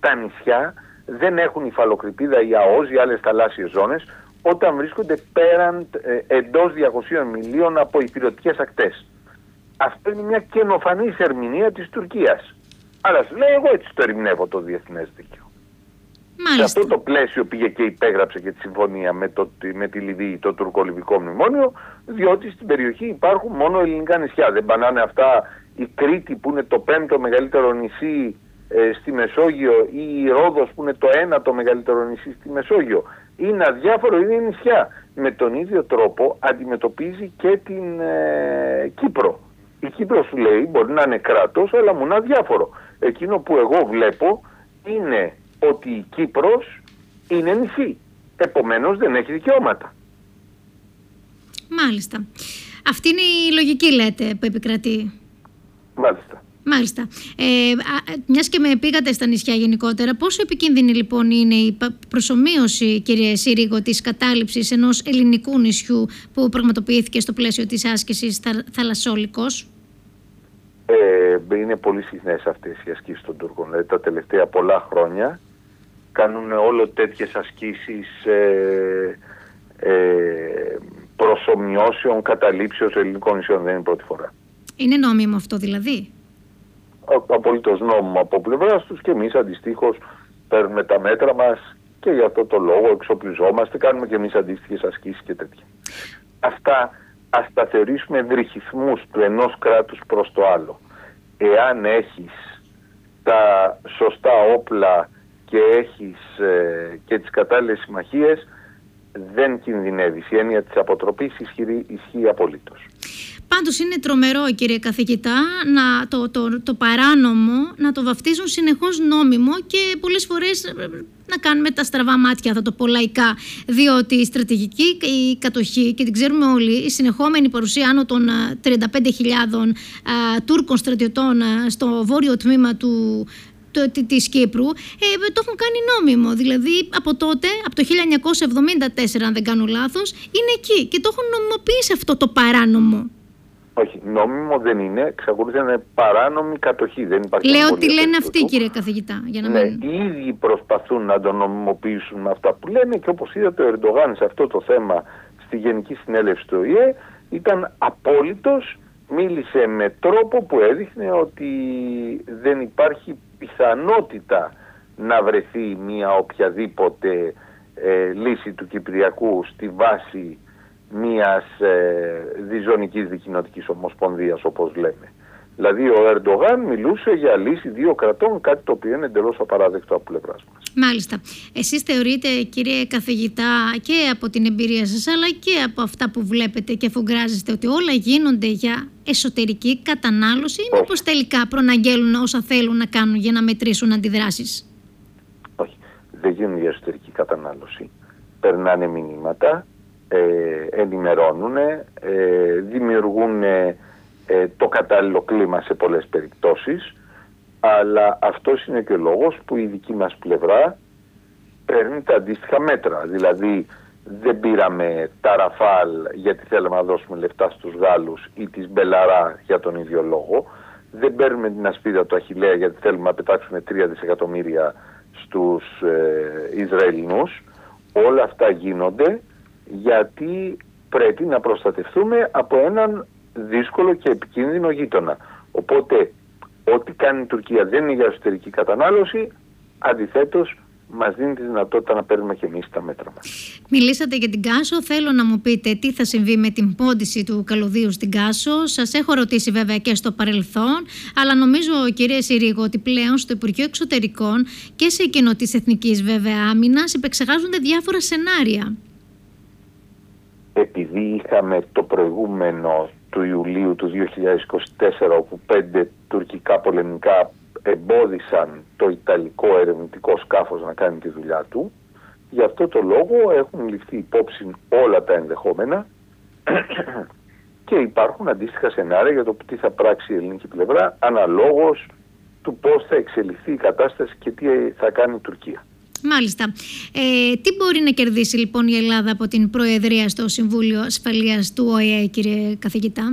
τα νησιά δεν έχουν υφαλοκρηπίδα ή ΑΟΣ ή άλλες θαλάσσιες ζώνες όταν βρίσκονται πέραν εντός 200 μιλίων από υπηρετικές ακτές. Αυτό είναι μια καινοφανής ερμηνεία της Τουρκίας. Αλλά σου λέει, εγώ έτσι το ερμηνεύω το διεθνές δίκαιο. Μάλιστα. Σε αυτό το πλαίσιο πήγε και υπέγραψε και τη συμφωνία με τη Λιβύη, το τουρκο-λιβικό μνημόνιο, διότι στην περιοχή υπάρχουν μόνο ελληνικά νησιά. Δεν πανάνε αυτά η Κρήτη που είναι το 5ο μεγαλύτερο νησί στη Μεσόγειο ή η Ρόδος που είναι το 1ο μεγαλύτερο νησί στη Μεσόγειο. Είναι αδιάφορο, είναι νησιά. Με τον ίδιο τρόπο αντιμετωπίζει και την Κύπρο. Η Κύπρο σου λέει μπορεί να είναι κράτος, αλλά μου είναι αδιάφορο. Εκείνο που εγώ βλέπω είναι ότι η Κύπρος είναι νησί. Επομένως δεν έχει δικαιώματα. Μάλιστα. Αυτή είναι η λογική, λέτε, που επικρατεί. Μάλιστα. Μιας και με πήγατε στα νησιά γενικότερα, πόσο επικίνδυνη λοιπόν είναι η προσομοίωση, κύριε Συρίγο, της κατάληψης ενός ελληνικού νησιού που πραγματοποιήθηκε στο πλαίσιο της άσκησης Θαλασσόλικος? Είναι πολύ συχνές αυτές οι ασκήσεις των Τούρκων. Δηλαδή, τα τελευταία πολλά χρόνια κάνουν όλο τέτοιες ασκήσεις προσομοιώσεων, καταλήψεως ελληνικών νησιών. Δεν είναι πρώτη φορά. Είναι νόμιμο αυτό δηλαδή? Απολύτως νόμιμο από πλευράς τους και εμείς αντιστοίχως παίρνουμε τα μέτρα μας και για αυτό το λόγο εξοπλιζόμαστε, κάνουμε και εμείς αντίστοιχες ασκήσεις και τέτοια. Αυτά ας τα θεωρήσουμε ευρυχισμούς του ενός κράτους προς το άλλο. Εάν έχεις τα σωστά όπλα και έχεις και τις κατάλληλες συμμαχίες, δεν κινδυνεύεις. Η έννοια της αποτροπής ισχύει απολύτως. Πάντως είναι τρομερό, κύριε καθηγητά, το παράνομο να το βαφτίζουν συνεχώς νόμιμο και πολλές φορές να κάνουμε τα στραβά μάτια, θα το πω λαϊκά, διότι η στρατηγική η κατοχή, και την ξέρουμε όλοι, η συνεχόμενη παρουσία άνω των 35.000 Τούρκων στρατιωτών στο βόρειο τμήμα της Κύπρου, το έχουν κάνει νόμιμο. Δηλαδή από τότε, από το 1974 αν δεν κάνω λάθος, είναι εκεί και το έχουν νομιμοποιήσει αυτό το παράνομο. Όχι, νόμιμο δεν είναι, εξακολουθεί να είναι παράνομη κατοχή. Δεν υπάρχει. Λέω τι λένε αυτοί, κύριε καθηγητά. Για να οι ίδιοι προσπαθούν να το νομιμοποιήσουν με αυτά που λένε και όπως είδατε ο Ερντογάν σε αυτό το θέμα στη Γενική Συνέλευση του ΟΗΕ ήταν απόλυτος, μίλησε με τρόπο που έδειχνε ότι δεν υπάρχει πιθανότητα να βρεθεί μια οποιαδήποτε λύση του Κυπριακού στη βάση μιας διζωνικής δικοινοτικής ομοσπονδίας, όπως λέμε. Δηλαδή ο Ερντογάν μιλούσε για λύση δύο κρατών, κάτι το οποίο είναι εντελώς απαράδεκτο από πλευράς μας. Μάλιστα. Εσείς θεωρείτε, κύριε καθηγητά, και από την εμπειρία σας αλλά και από αυτά που βλέπετε και αφουγκράζεστε, ότι όλα γίνονται για εσωτερική κατανάλωση ή μήπως τελικά προαναγγέλουν όσα θέλουν να κάνουν για να μετρήσουν αντιδράσεις? Όχι, δεν γίνουν για εσωτερική κατανάλωση. Περνάνε μηνύματα, ενημερώνουν, δημιουργούν το κατάλληλο κλίμα σε πολλές περιπτώσεις, αλλά αυτός είναι και ο λόγος που η δική μας πλευρά παίρνει τα αντίστοιχα μέτρα. Δηλαδή δεν πήραμε τα Ραφάλ γιατί θέλαμε να δώσουμε λεφτά στους Γάλλους ή τις Μπελαρά για τον ίδιο λόγο. Δεν παίρνουμε την ασπίδα του Αχιλλέα γιατί θέλουμε να πετάξουμε 3 δισεκατομμύρια στους Ισραηλινούς. Όλα αυτά γίνονται γιατί πρέπει να προστατευτούμε από έναν δύσκολο και επικίνδυνο γείτονα. Οπότε ό,τι κάνει η Τουρκία δεν είναι για εσωτερική κατανάλωση, αντιθέτως μας δίνει τη δυνατότητα να παίρνουμε και εμείς τα μέτρα μας. Μιλήσατε για την Κάσο. Θέλω να μου πείτε τι θα συμβεί με την πόντιση του καλωδίου στην Κάσο. Σας έχω ρωτήσει βέβαια και στο παρελθόν, αλλά νομίζω, κύριε Συρίγο, ότι πλέον στο Υπουργείο Εξωτερικών και σε εκείνο της Εθνικής βέβαια Άμυνας επεξεργάζονται διάφορα σενάρια. Επειδή είχαμε το προηγούμενο του Ιουλίου του 2024, όπου 5 τουρκικά πολεμικά εμπόδισαν το ιταλικό ερευνητικό σκάφος να κάνει τη δουλειά του, γι' αυτό το λόγο έχουν ληφθεί υπόψη όλα τα ενδεχόμενα και υπάρχουν αντίστοιχα σενάρια για το τι θα πράξει η ελληνική πλευρά αναλόγως του πώς θα εξελιχθεί η κατάσταση και τι θα κάνει η Τουρκία. Μάλιστα. Τι μπορεί να κερδίσει λοιπόν η Ελλάδα από την Προεδρία στο Συμβούλιο Ασφαλείας του ΟΗΕ, κύριε καθηγητά?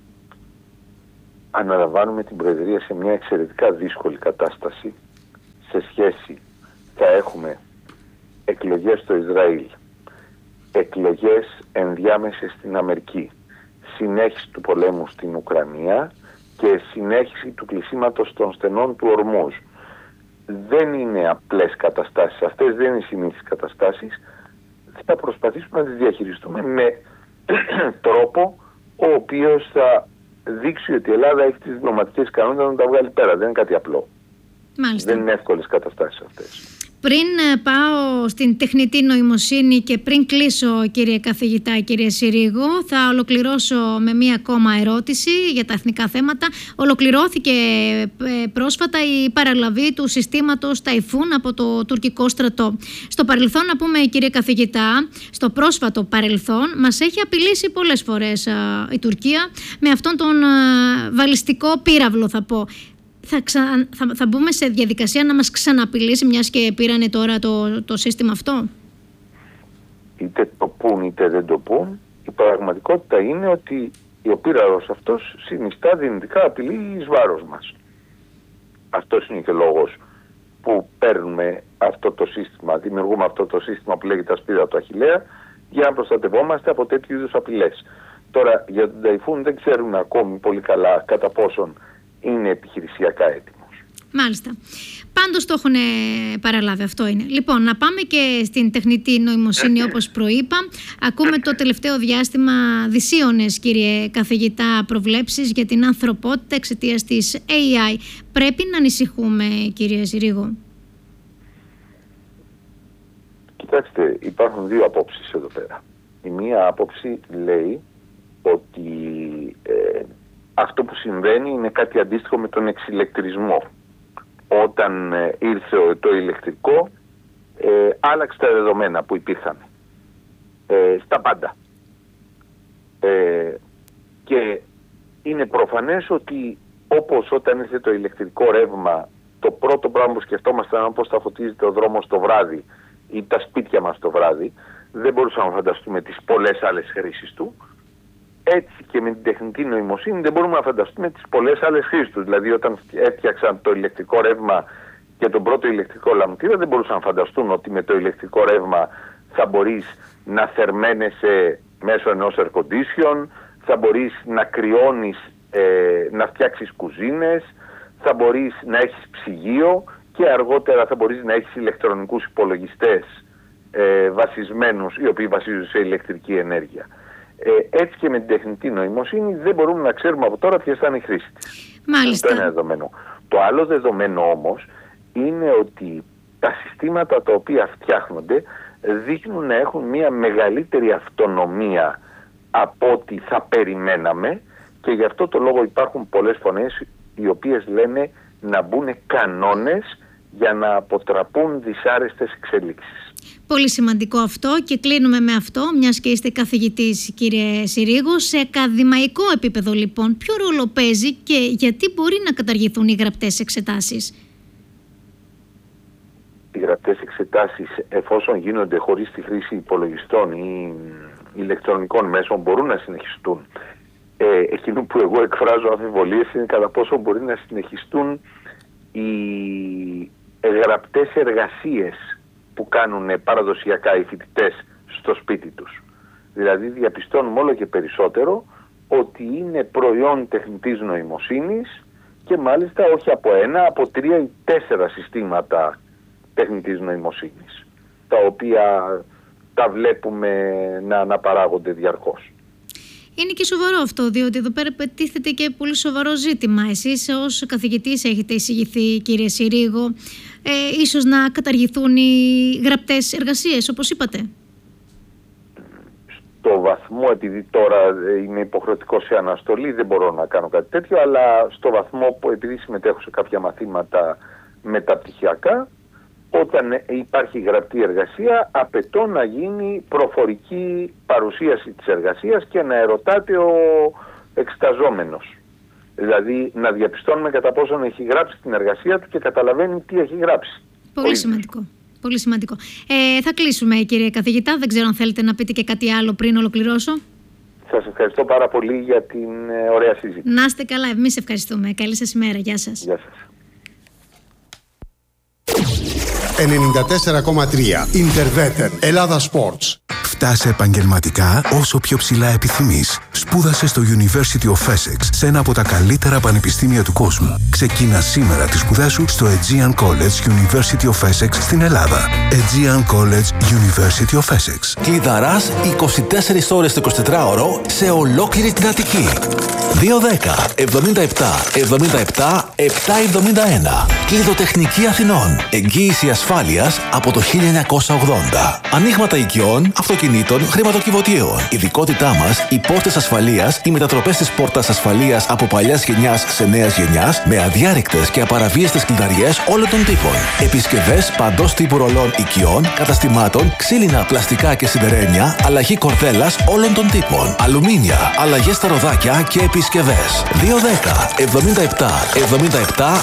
Αναλαμβάνουμε την Προεδρία σε μια εξαιρετικά δύσκολη κατάσταση, σε σε σχέση, θα έχουμε εκλογές στο Ισραήλ, εκλογές ενδιάμεσες στην Αμερική, συνέχιση του πολέμου στην Ουκρανία και συνέχιση του κλεισίματος των στενών του Ορμούζ. Δεν είναι απλές καταστάσεις αυτές, δεν είναι συνήθεις καταστάσεις. Θα προσπαθήσουμε να τις διαχειριστούμε με τρόπο ο οποίος θα δείξει ότι η Ελλάδα έχει τις διπλωματικές ικανότητες να τα βγάλει πέρα. Δεν είναι κάτι απλό. Μάλιστα. Δεν είναι εύκολες καταστάσεις αυτές. Πριν πάω στην τεχνητή νοημοσύνη και πριν κλείσω, κύριε καθηγητά, κύριε Συρίγο, θα ολοκληρώσω με μία ακόμα ερώτηση για τα εθνικά θέματα. Ολοκληρώθηκε πρόσφατα η παραλαβή του συστήματος Ταϊφούν από το τουρκικό στρατό. Στο παρελθόν, να πούμε, κύριε καθηγητά, στο πρόσφατο παρελθόν μας έχει απειλήσει πολλές φορές η Τουρκία με αυτόν τον βαλιστικό πύραυλο, θα πω. Θα μπούμε σε διαδικασία να μας ξαναπειλήσει, μιας και πήρανε τώρα το σύστημα αυτό? Είτε το πούν είτε δεν το πούν, η πραγματικότητα είναι ότι ο πύραυλος αυτός συνιστά δυνητικά απειλή εις βάρος μας. Αυτός είναι και λόγος που παίρνουμε αυτό το σύστημα, δημιουργούμε αυτό το σύστημα που λέγεται ασπίδα του Αχιλλέα, για να προστατευόμαστε από τέτοιου είδους απειλές. Τώρα, για τον Ταϊφούν δεν ξέρουμε ακόμη πολύ καλά κατά πόσον είναι επιχειρησιακά έτοιμος. Μάλιστα. Πάντως το έχουν παραλάβει, αυτό είναι. Λοιπόν, να πάμε και στην τεχνητή νοημοσύνη, όπως προείπα. Ακούμε το τελευταίο διάστημα δυσίωνες, κύριε καθηγητά, προβλέψεις για την ανθρωπότητα εξαιτίας της AI. Πρέπει να ανησυχούμε, κύριε Συρίγο? Κοιτάξτε, υπάρχουν δύο απόψεις εδώ πέρα. Η μία άποψη λέει ότι αυτό που συμβαίνει είναι κάτι αντίστοιχο με τον εξηλεκτρισμό. Όταν ήρθε το ηλεκτρικό, άλλαξε τα δεδομένα που υπήρχαν στα πάντα. Και είναι προφανές ότι όπως όταν ήρθε το ηλεκτρικό ρεύμα, το πρώτο πράγμα που σκεφτόμασταν ήταν πώς θα φωτίζεται ο δρόμος το βράδυ ή τα σπίτια μας το βράδυ, δεν μπορούσαμε να φανταστούμε τις πολλές άλλες χρήσεις του. Έτσι και με την τεχνητή νοημοσύνη δεν μπορούμε να φανταστούμε τις πολλές άλλες χρήσεις του. Δηλαδή, όταν έφτιαξαν το ηλεκτρικό ρεύμα και τον πρώτο ηλεκτρικό λαμπτήρα, δεν μπορούσαν να φανταστούν ότι με το ηλεκτρικό ρεύμα θα μπορείς να θερμαίνεσαι μέσω ενός air condition, θα μπορείς να κρυώνεις, να φτιάξεις κουζίνες, θα μπορείς να έχεις ψυγείο και αργότερα θα μπορείς να έχεις ηλεκτρονικούς υπολογιστές βασισμένους, οι οποίοι βασίζονται σε ηλεκτρική ενέργεια. Έτσι και με την τεχνητή νοημοσύνη δεν μπορούμε να ξέρουμε από τώρα ποιες θα είναι οι χρήσεις της. Μάλιστα. Αυτό είναι δεδομένο. Το άλλο δεδομένο όμως είναι ότι τα συστήματα τα οποία φτιάχνονται δείχνουν να έχουν μια μεγαλύτερη αυτονομία από ό,τι θα περιμέναμε και γι' αυτό το λόγο υπάρχουν πολλές φωνές οι οποίες λένε να μπουν κανόνες για να αποτραπούν δυσάρεστες εξελίξεις. Πολύ σημαντικό αυτό και κλείνουμε με αυτό, μιας και είστε καθηγητής, κύριε Συρίγο. Σε ακαδημαϊκό επίπεδο, λοιπόν, ποιο ρόλο παίζει και γιατί μπορεί να καταργηθούν οι γραπτές εξετάσεις? Οι γραπτές εξετάσεις, εφόσον γίνονται χωρίς τη χρήση υπολογιστών ή ηλεκτρονικών μέσων, μπορούν να συνεχιστούν. Εκείνο που εγώ εκφράζω αμφιβολίες είναι κατά πόσο μπορεί να συνεχιστούν οι γραπτές εργασίες που κάνουν παραδοσιακά οι φοιτητές στο σπίτι τους. Δηλαδή διαπιστώνουμε όλο και περισσότερο ότι είναι προϊόν τεχνητής νοημοσύνης και μάλιστα όχι από ένα, από 3 ή 4 συστήματα τεχνητής νοημοσύνης, τα οποία τα βλέπουμε να αναπαράγονται διαρκώς. Είναι και σοβαρό αυτό, διότι εδώ πέρα πετύχεται και πολύ σοβαρό ζήτημα. Εσείς ως καθηγητής έχετε εισηγηθεί, κύριε Συρίγο, ίσως να καταργηθούν οι γραπτές εργασίες, όπως είπατε. Στο βαθμό, επειδή τώρα είμαι υποχρεωτικό σε αναστολή, δεν μπορώ να κάνω κάτι τέτοιο, αλλά στο βαθμό που επειδή συμμετέχω σε κάποια μαθήματα μεταπτυχιακά, όταν υπάρχει γραπτή εργασία, απαιτώ να γίνει προφορική παρουσίαση της εργασίας και να ερωτάται ο εξεταζόμενος. Δηλαδή να διαπιστώνουμε κατά πόσον έχει γράψει την εργασία του και καταλαβαίνει τι έχει γράψει. Πολύ σημαντικό. Πολύ σημαντικό. Θα κλείσουμε, κύριε καθηγητά. Δεν ξέρω αν θέλετε να πείτε και κάτι άλλο πριν ολοκληρώσω. Σας ευχαριστώ πάρα πολύ για την ωραία συζήτηση. Να είστε καλά. Εμείς ευχαριστούμε. Καλή σας ημέρα. Γεια σας. Γεια σας. 94,3. Interveter Ελλάδα Sports. Φτάσε επαγγελματικά όσο πιο ψηλά επιθυμείς. Σπούδασε στο University of Essex, σε ένα από τα καλύτερα πανεπιστήμια του κόσμου. Ξεκίνα σήμερα τις σπουδές σου στο Aegean College University of Essex στην Ελλάδα. Aegean College University of Essex. Κλειδαράς 24 ώρες το 24ωρο σε ολόκληρη την Αττική. 210 77 77 771. Κλειδοτεχνική Αθηνών. Εγγύηση ασφάλειας από το 1980. Ανοίγματα οικειών, αυτοκινήτων, χρηματοκιβωτίων. Ειδικότητά μας, οι πόρτες ασφαλείας, οι μετατροπές της πόρτας ασφαλείας από παλιάς γενιάς σε νέας γενιάς, με αδιάρρηκτες και απαραβίαστες κλειδαριές όλων των τύπων. Επισκευές παντός τύπου ρολών οικειών, καταστημάτων, ξύλινα, πλαστικά και σιδερένια, αλλαγή κορδέλας όλων των τύπων. Αλουμίνια, αλλαγές στα ροδάκια και επισκευές. 210 77 77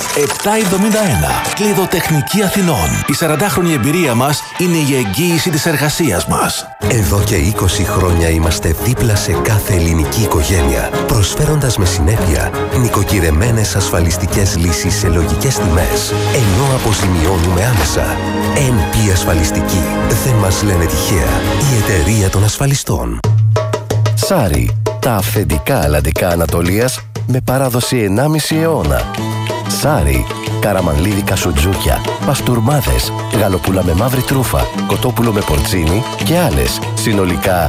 771. Κλειδοτεχνική Αθηνών. Η 40χρονη εμπειρία μας είναι η εγγύηση της εργασίας μας. Εδώ και 20 χρόνια είμαστε δίπλα σε κάθε ελληνική οικογένεια, προσφέροντας με συνέπεια νοικοκυρεμένες ασφαλιστικές λύσεις σε λογικές τιμές, ενώ αποζημιώνουμε άμεσα. NP Ασφαλιστική. Δεν μας λένε τυχαία. Η εταιρεία των ασφαλιστών. Σάρι. Τα αυθεντικά αλλαντικά Ανατολίας με παράδοση 1,5 αιώνα. Σάρι. Καραμανλίδικα σουτζούκια, παστούρμάδες, γαλοπούλα με μαύρη τρούφα, κοτόπουλο με πορτσίνι και άλλες. Συνολικά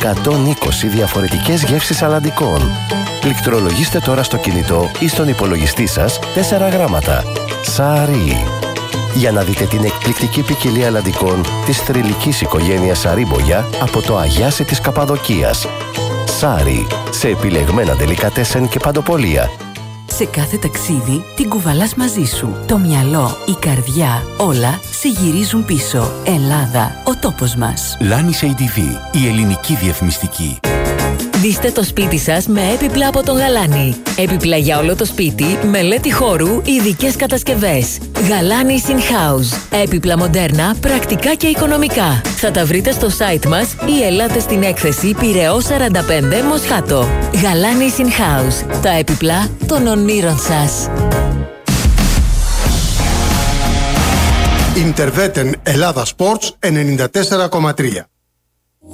120 διαφορετικές γεύσεις αλλαντικών. Πληκτρολογήστε τώρα στο κινητό ή στον υπολογιστή σας 4 γράμματα. Σάρι. Για να δείτε την εκπληκτική ποικιλία αλλαντικών της θρυλικής οικογένειας Σαρίμπογια από το Αγιάσι της Καπαδοκίας. Σάρι. Σε επιλεγμένα ντελικατέσεν και παντοπολία. Σε κάθε ταξίδι την κουβαλάς μαζί σου. Το μυαλό, η καρδιά, όλα σε γυρίζουν πίσω. Ελλάδα, ο τόπος μας. Λάνις ADV, η ελληνική διαφημιστική. Ντύστε το σπίτι σας με έπιπλα από τον Γαλάνη. Έπιπλα για όλο το σπίτι, μελέτη χώρου, ειδικές κατασκευές. Γαλάνης in house. Έπιπλα μοντέρνα, πρακτικά και οικονομικά. Θα τα βρείτε στο site μας ή ελάτε στην έκθεση Πειραιώς 45 Μοσχάτο. Γαλάνης in house. Τα έπιπλα των ονείρων σας. Interveter Ελλάδα Sports 94,3.